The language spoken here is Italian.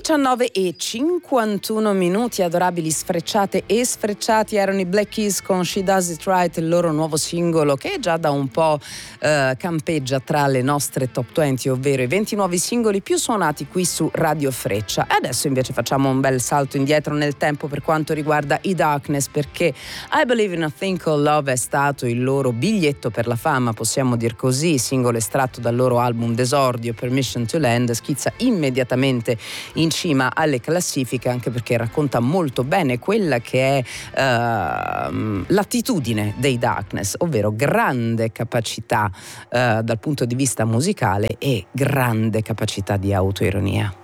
19:51, adorabili sfrecciate e sfrecciati erano i Black Keys con She Does It Right, il loro nuovo singolo che già da un po' campeggia tra le nostre top 20, ovvero i 20 nuovi singoli più suonati qui su Radio Freccia. E adesso invece facciamo un bel salto indietro nel tempo per quanto riguarda i Darkness, perché I Believe in a Thing Called Love è stato il loro biglietto per la fama, possiamo dir così, singolo estratto dal loro album d'esordio Permission to Land, schizza immediatamente in cima alle classifiche, anche perché racconta molto bene quella che è l'attitudine dei Darkness, ovvero grande capacità dal punto di vista musicale e grande capacità di autoironia.